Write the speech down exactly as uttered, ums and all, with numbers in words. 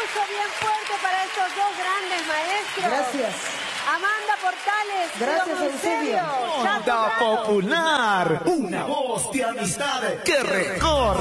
aplauso bien fuerte para estos dos grandes maestros. Gracias. Amanda Portales. Gracias, Eusebio. Onda Popular, una voz de amistad que recorre.